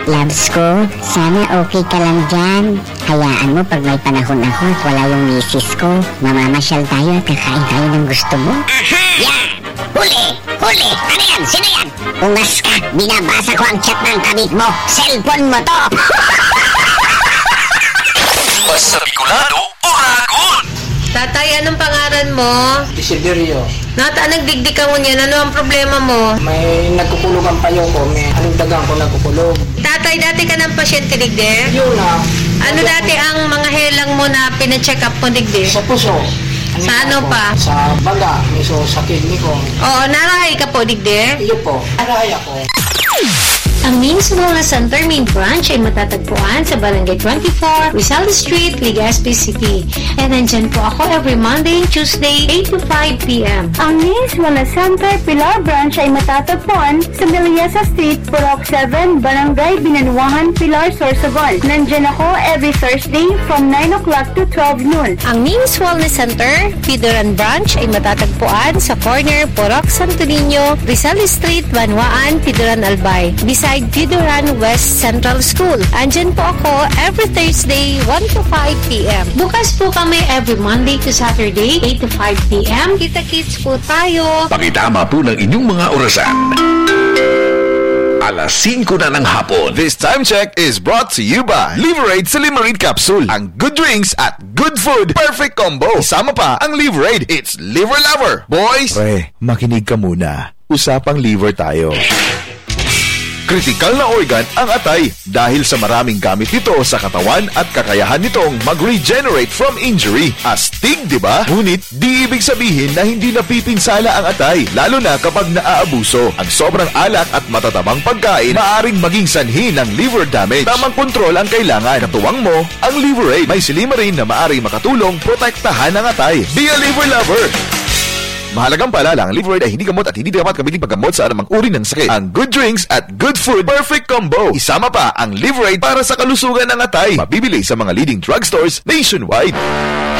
Loves ko, sana okay ka lang dyan. Hayaan mo pag may panahon ako at wala yung misis ko. Mamamasyal tayo at kakain tayo ng gusto mo. Aha! Yan! Huli! Huli! Ano yan? Sino yan? Ungas ka! Binabasa ko ang chat ng kabit mo! Cellphone mo to! Basta Bicolano o Ragon! Tatay, anong pangalan mo? Desiderio. Nata, nagdigdig ka mo niyan. Ano ang problema mo? May nagkukulog ang payo ko. May anong dagang ko nagkukulog. Tatay, dati ka ng pasyente, digdig? Yun na. Ano dati ang mga helang mo na pina-check up mo, digdig? Sa puso. Sa ano pa? Sa baga. Miso sa kidney ko. Oo, narahay ka po, digdig? Iyo po. Narahay ako. Ang Means Wellness Center Main Branch ay matatagpuan sa Barangay 24, Rizal Street, Legazpi City. And nandyan po ako every Monday and Tuesday, 8 to 5 p.m. Ang Means Wellness Center Pilar Branch ay matatagpuan sa Miliasa Street, Purok 7, Barangay Binanuangan, Pilar, Sorsogon. Nandyan ako every Thursday from 9 o'clock to 12 noon. Ang Means Wellness Center, Pidoran Branch ay matatagpuan sa corner Purok Santo Niño, Rizal Street, Banwaan, Pidoran Albay. Beside Pidoran West Central School. Andyan po ako every Thursday, 1 to 5 p.m. Bukas po kami every Monday to Saturday, 8 to 5 p.m. Kita-kits po tayo. Pakitama po ng inyong mga orasan. Alas 5 na ng hapon. This time check is brought to you by Liverade sa Limerade Capsule. Ang good drinks at good food, perfect combo. Isama pa ang Liverade. It's Liver Lover. Boys! Pre, makinig ka muna. Usapang liver tayo. Kritikal na organ ang atay dahil sa maraming gamit nito sa katawan at kakayahan nitong mag-regenerate from injury. Astig, di ba? Ngunit di ibig sabihin na hindi napipinsala ang atay, lalo na kapag naaabuso. Ang sobrang alak at matatabang pagkain maaaring maging sanhi ng liver damage. Tamang kontrol ang kailangan. Katuwang mo ang Liverade. May silimarin na maaaring makatulong protektahan ang atay. Be a liver lover! Mahalagang paalala, ang Liverade ay hindi gamot at hindi dapat gamitin paggamot sa anumang uri ng sakit. Ang good drinks at good food, perfect combo. Isama pa ang Liverade para sa kalusugan ng atay. Mabibili sa mga leading drugstores nationwide.